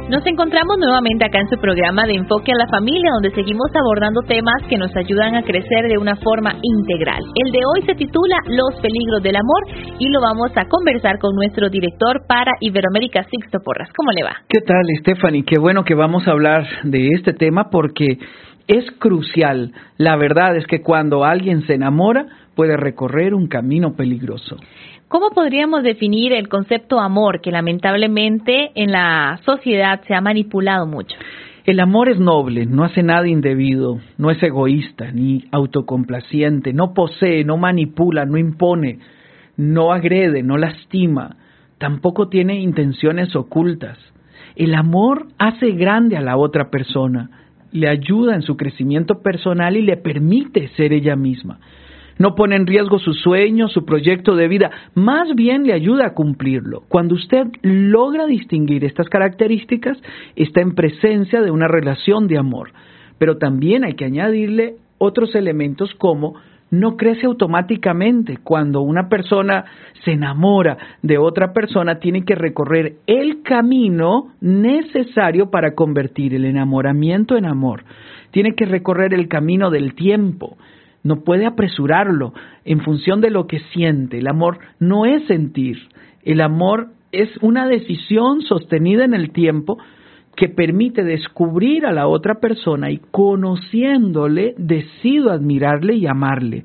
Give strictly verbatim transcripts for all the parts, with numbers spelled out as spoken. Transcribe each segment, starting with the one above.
Nos encontramos nuevamente acá en su programa de Enfoque a la Familia, donde seguimos abordando temas que nos ayudan a crecer de una forma integral. El de hoy se titula Los peligros del amor y lo vamos a conversar con nuestro director para Iberoamérica, Sixto Porras. ¿Cómo le va? ¿Qué tal, Stephanie? Qué bueno que vamos a hablar de este tema porque es crucial. La verdad es que cuando alguien se enamora puede recorrer un camino peligroso. ¿Cómo podríamos definir el concepto amor que lamentablemente en la sociedad se ha manipulado mucho? El amor es noble, no hace nada indebido, no es egoísta ni autocomplaciente, no posee, no manipula, no impone, no agrede, no lastima, tampoco tiene intenciones ocultas. El amor hace grande a la otra persona, le ayuda en su crecimiento personal y le permite ser ella misma. No pone en riesgo sus sueños, su proyecto de vida, más bien le ayuda a cumplirlo. Cuando usted logra distinguir estas características, está en presencia de una relación de amor. Pero también hay que añadirle otros elementos como no crece automáticamente. Cuando una persona se enamora de otra persona, tiene que recorrer el camino necesario para convertir el enamoramiento en amor. Tiene que recorrer el camino del tiempo. No puede apresurarlo en función de lo que siente. El amor no es sentir. El amor es una decisión sostenida en el tiempo que permite descubrir a la otra persona y conociéndole, decido admirarle y amarle.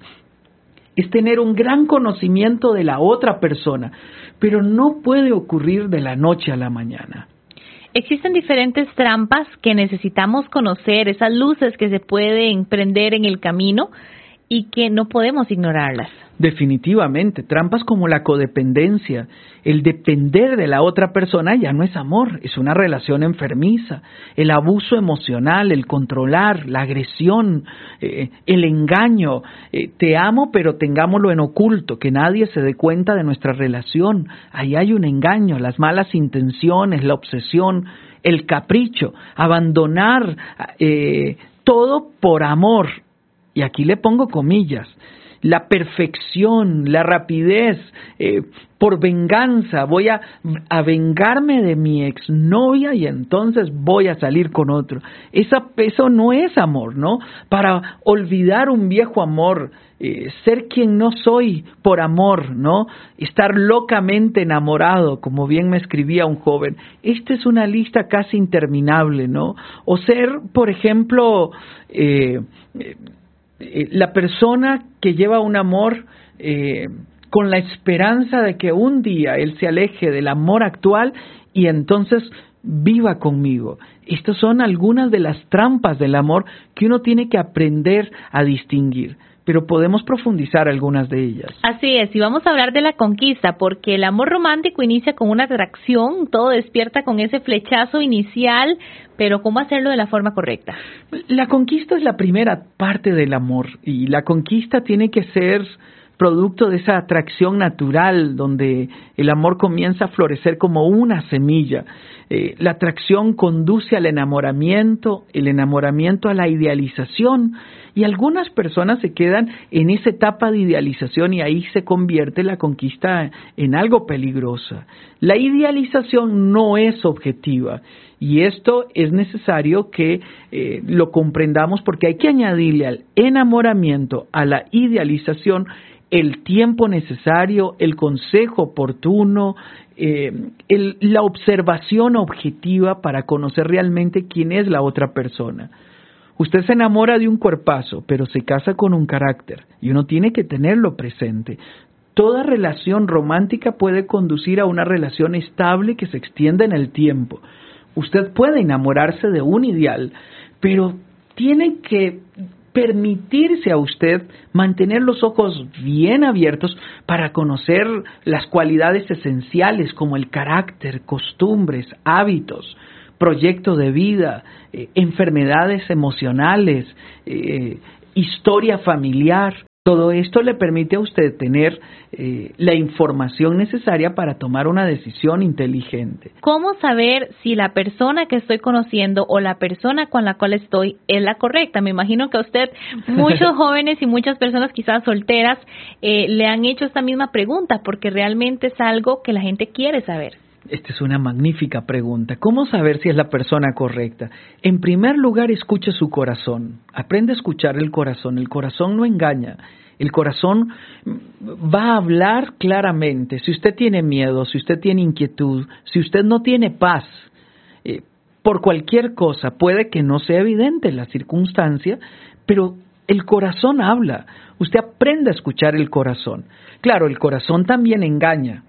Es tener un gran conocimiento de la otra persona, pero no puede ocurrir de la noche a la mañana. Existen diferentes trampas que necesitamos conocer, esas luces que se pueden prender en el camino y que no podemos ignorarlas. Definitivamente, trampas como la codependencia, el depender de la otra persona ya no es amor, es una relación enfermiza. El abuso emocional, el controlar, la agresión, eh, el engaño. Eh, te amo, pero tengámoslo en oculto, que nadie se dé cuenta de nuestra relación. Ahí hay un engaño, las malas intenciones, la obsesión, el capricho, abandonar eh, todo por amor. Y aquí le pongo comillas, la perfección, la rapidez, eh, por venganza, voy a, a vengarme de mi exnovia y entonces voy a salir con otro. Esa, eso no es amor, ¿no? Para olvidar un viejo amor, eh, ser quien no soy por amor, ¿no? Estar locamente enamorado, como bien me escribía un joven. Esta es una lista casi interminable, ¿no? O ser, por ejemplo, eh, eh, la persona que lleva un amor eh, con la esperanza de que un día él se aleje del amor actual y entonces viva conmigo. Estas son algunas de las trampas del amor que uno tiene que aprender a distinguir, pero podemos profundizar algunas de ellas. Así es, y vamos a hablar de la conquista, porque el amor romántico inicia con una atracción, todo despierta con ese flechazo inicial, pero ¿cómo hacerlo de la forma correcta? La conquista es la primera parte del amor, y la conquista tiene que ser producto de esa atracción natural, donde el amor comienza a florecer como una semilla. Eh, la atracción conduce al enamoramiento, el enamoramiento a la idealización, y algunas personas se quedan en esa etapa de idealización y ahí se convierte la conquista en algo peligrosa. La idealización no es objetiva y esto es necesario que eh, lo comprendamos porque hay que añadirle al enamoramiento, a la idealización, el tiempo necesario, el consejo oportuno, eh, el, la observación objetiva para conocer realmente quién es la otra persona. Usted se enamora de un cuerpazo, pero se casa con un carácter, y uno tiene que tenerlo presente. Toda relación romántica puede conducir a una relación estable que se extienda en el tiempo. Usted puede enamorarse de un ideal, pero tiene que permitirse a usted mantener los ojos bien abiertos para conocer las cualidades esenciales como el carácter, costumbres, hábitos, proyecto de vida, eh, enfermedades emocionales, eh, historia familiar. Todo esto le permite a usted tener eh, la información necesaria para tomar una decisión inteligente. ¿Cómo saber si la persona que estoy conociendo o la persona con la cual estoy es la correcta? Me imagino que a usted, muchos jóvenes y muchas personas quizás solteras, eh, le han hecho esta misma pregunta porque realmente es algo que la gente quiere saber. Esta es una magnífica pregunta. ¿Cómo saber si es la persona correcta? En primer lugar, escuche su corazón. Aprende a escuchar el corazón. El corazón no engaña. El corazón va a hablar claramente. Si usted tiene miedo, si usted tiene inquietud, si usted no tiene paz, eh, por cualquier cosa, puede que no sea evidente la circunstancia, pero el corazón habla. Usted aprende a escuchar el corazón. Claro, el corazón también engaña.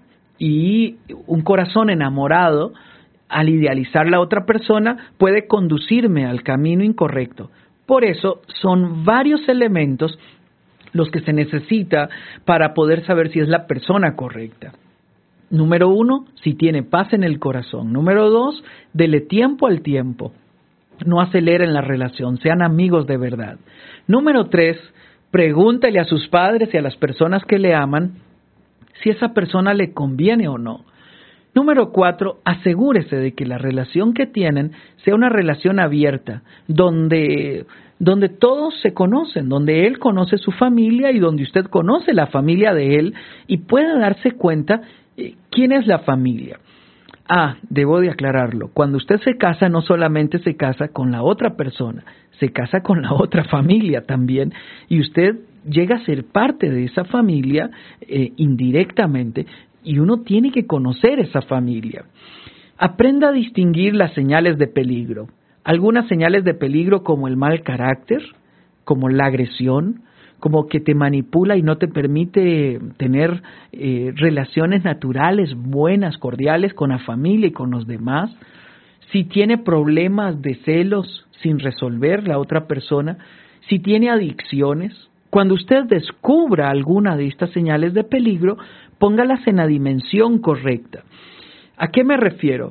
Y un corazón enamorado, al idealizar la otra persona, puede conducirme al camino incorrecto. Por eso, son varios elementos los que se necesita para poder saber si es la persona correcta. Número uno, si tiene paz en el corazón. Número dos, dele tiempo al tiempo. No aceleren la relación, sean amigos de verdad. Número tres, pregúntele a sus padres y a las personas que le aman si esa persona le conviene o no. Número cuatro, asegúrese de que la relación que tienen sea una relación abierta, donde, donde todos se conocen, donde él conoce su familia y donde usted conoce la familia de él y pueda darse cuenta eh, quién es la familia. Ah, debo de aclararlo, cuando usted se casa no solamente se casa con la otra persona, se casa con la otra familia también y usted llega a ser parte de esa familia eh, indirectamente y uno tiene que conocer esa familia. Aprenda a distinguir las señales de peligro. Algunas señales de peligro como el mal carácter, como la agresión, como que te manipula y no te permite tener eh, relaciones naturales, buenas, cordiales con la familia y con los demás. Si tiene problemas de celos sin resolver la otra persona, si tiene adicciones. Cuando usted descubra alguna de estas señales de peligro, póngalas en la dimensión correcta. ¿A qué me refiero?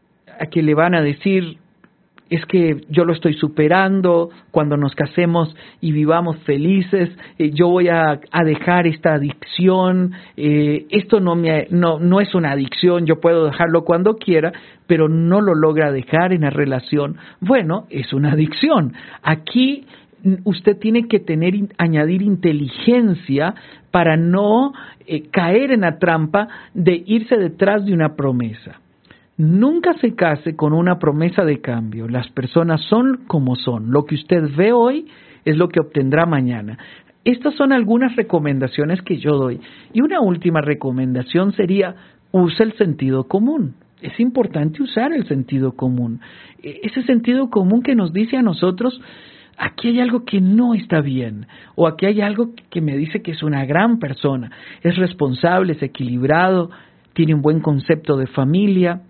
A que le van a decir, es que yo lo estoy superando, cuando nos casemos y vivamos felices, eh, yo voy a, a dejar esta adicción, eh, esto no, me, no, no es una adicción, yo puedo dejarlo cuando quiera, pero no lo logra dejar en la relación. Bueno, es una adicción. Aquí usted tiene que tener, añadir inteligencia para no eh, caer en la trampa de irse detrás de una promesa. Nunca se case con una promesa de cambio. Las personas son como son. Lo que usted ve hoy es lo que obtendrá mañana. Estas son algunas recomendaciones que yo doy. Y una última recomendación sería, use el sentido común. Es importante usar el sentido común. Ese sentido común que nos dice a nosotros, aquí hay algo que no está bien, o aquí hay algo que me dice que es una gran persona, es responsable, es equilibrado, tiene un buen concepto de familia,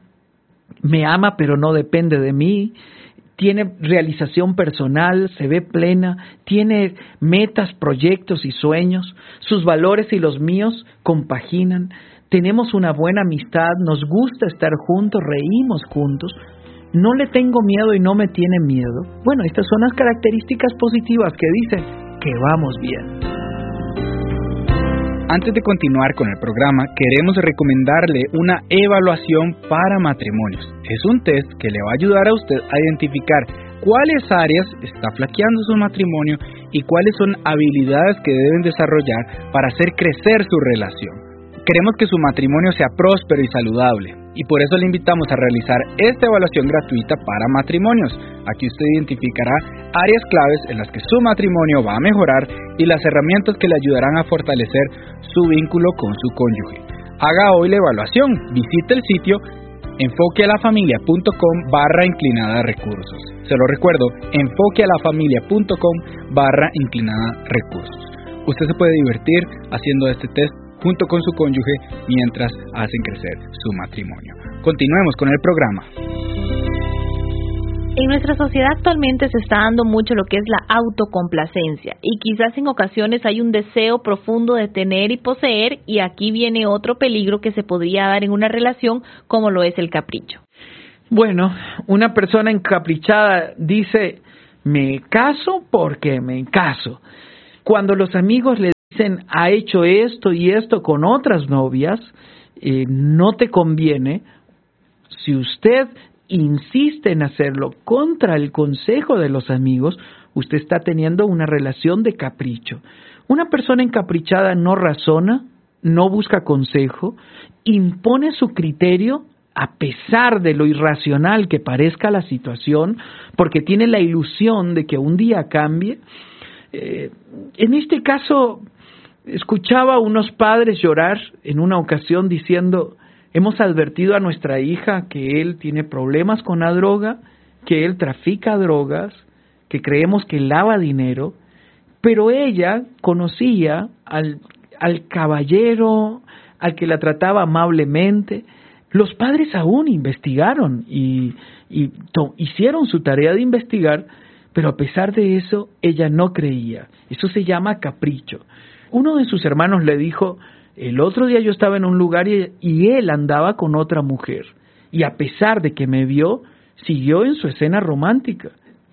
me ama pero no depende de mí, tiene realización personal, se ve plena, tiene metas, proyectos y sueños, sus valores y los míos compaginan, tenemos una buena amistad, nos gusta estar juntos, reímos juntos, no le tengo miedo y no me tiene miedo. Bueno, estas son las características positivas que dicen que vamos bien. Antes de continuar con el programa, queremos recomendarle una evaluación para matrimonios. Es un test que le va a ayudar a usted a identificar cuáles áreas está flaqueando su matrimonio y cuáles son habilidades que deben desarrollar para hacer crecer su relación. Queremos que su matrimonio sea próspero y saludable y por eso le invitamos a realizar esta evaluación gratuita para matrimonios. Aquí usted identificará áreas claves en las que su matrimonio va a mejorar y las herramientas que le ayudarán a fortalecer su vínculo con su cónyuge. Haga hoy la evaluación, visite el sitio enfoquealafamilia.com barra inclinada recursos. Se lo recuerdo, enfoquealafamilia.com barra inclinada recursos. Usted se puede divertir haciendo este test junto con su cónyuge mientras hacen crecer su matrimonio. Continuemos con el programa. En nuestra sociedad actualmente se está dando mucho lo que es la autocomplacencia y quizás en ocasiones hay un deseo profundo de tener y poseer y aquí viene otro peligro que se podría dar en una relación como lo es el capricho. Bueno, una persona encaprichada dice, me caso porque me caso. Cuando los amigos le dicen, ha hecho esto y esto con otras novias, eh, no te conviene. Si usted insiste en hacerlo contra el consejo de los amigos, usted está teniendo una relación de capricho. Una persona encaprichada no razona, no busca consejo, impone su criterio a pesar de lo irracional que parezca la situación, porque tiene la ilusión de que un día cambie. Eh, en este caso, escuchaba a unos padres llorar en una ocasión diciendo: hemos advertido a nuestra hija que él tiene problemas con la droga, que él trafica drogas, que creemos que lava dinero, pero ella conocía al, al caballero, al que la trataba amablemente. Los padres aún investigaron y, y to, hicieron su tarea de investigar, pero a pesar de eso, ella no creía. Eso se llama capricho. Uno de sus hermanos le dijo: el otro día yo estaba en un lugar y, y él andaba con otra mujer, y a pesar de que me vio, siguió en su escena romántica.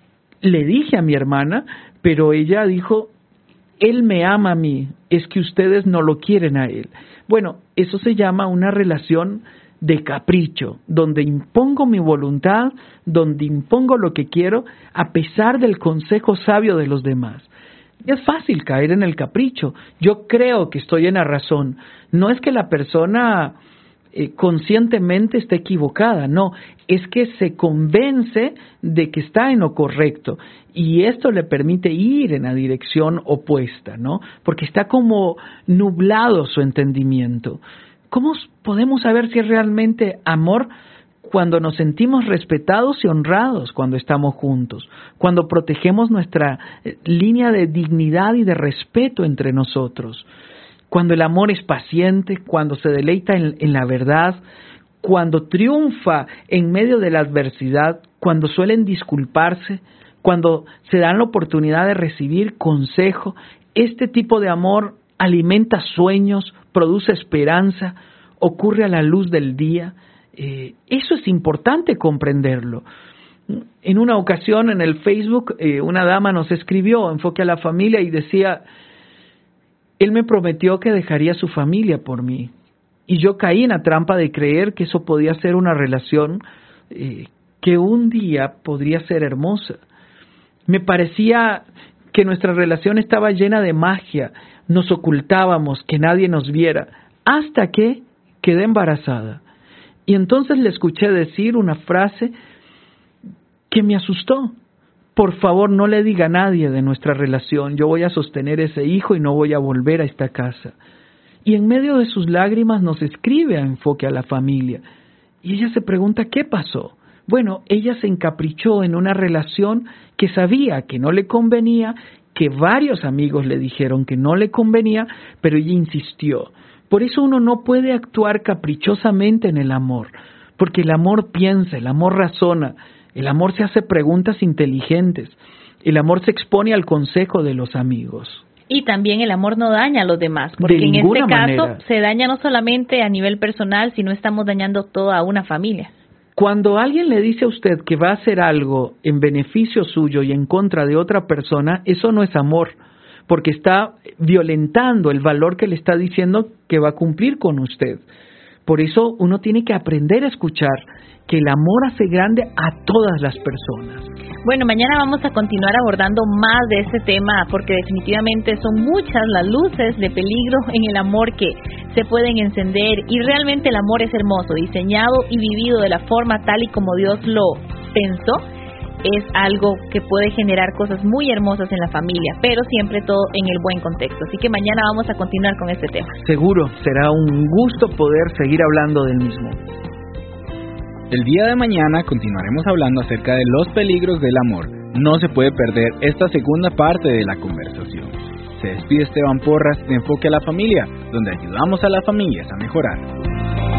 Le dije a mi hermana, pero ella dijo: él me ama a mí, es que ustedes no lo quieren a él. Bueno, eso se llama una relación de capricho, donde impongo mi voluntad, donde impongo lo que quiero, a pesar del consejo sabio de los demás. Es fácil caer en el capricho. Yo creo que estoy en la razón. No es que la persona eh, conscientemente esté equivocada, no, es que se convence de que está en lo correcto y esto le permite ir en la dirección opuesta, ¿no? Porque está como nublado su entendimiento. ¿Cómo podemos saber si es realmente amor? Cuando nos sentimos respetados y honrados cuando estamos juntos, cuando protegemos nuestra línea de dignidad y de respeto entre nosotros, cuando el amor es paciente, cuando se deleita en, en la verdad, cuando triunfa en medio de la adversidad, cuando suelen disculparse, cuando se dan la oportunidad de recibir consejo. Este tipo de amor alimenta sueños, produce esperanza, ocurre a la luz del día. Eh, eso es importante comprenderlo. En una ocasión en el Facebook, eh, una dama nos escribió, Enfoque a la Familia, y decía: él me prometió que dejaría su familia por mí. Y yo caí en la trampa de creer que eso podía ser una relación eh, que un día podría ser hermosa. Me parecía que nuestra relación estaba llena de magia, nos ocultábamos, que nadie nos viera, hasta que quedé embarazada. Y entonces le escuché decir una frase que me asustó: por favor, no le diga a nadie de nuestra relación, yo voy a sostener ese hijo y no voy a volver a esta casa. Y en medio de sus lágrimas nos escribe a Enfoque a la Familia. Y ella se pregunta: ¿qué pasó? Bueno, ella se encaprichó en una relación que sabía que no le convenía, que varios amigos le dijeron que no le convenía, pero ella insistió. Por eso uno no puede actuar caprichosamente en el amor, porque el amor piensa, el amor razona, el amor se hace preguntas inteligentes, el amor se expone al consejo de los amigos. Y también el amor no daña a los demás, porque en este caso manera. se daña no solamente a nivel personal, sino estamos dañando toda una familia. Cuando alguien le dice a usted que va a hacer algo en beneficio suyo y en contra de otra persona, eso no es amor, porque está violentando el valor que le está diciendo que va a cumplir con usted. Por eso uno tiene que aprender a escuchar que el amor hace grande a todas las personas. Bueno, mañana vamos a continuar abordando más de este tema, porque definitivamente son muchas las luces de peligro en el amor que se pueden encender, y realmente el amor es hermoso, diseñado y vivido de la forma tal y como Dios lo pensó. Es algo que puede generar cosas muy hermosas en la familia, pero siempre todo en el buen contexto. Así que mañana vamos a continuar con este tema. Seguro, será un gusto poder seguir hablando del mismo. El día de mañana continuaremos hablando acerca de los peligros del amor. No se puede perder esta segunda parte de la conversación. Se despide Esteban Porras de Enfoque a la Familia, donde ayudamos a las familias a mejorar.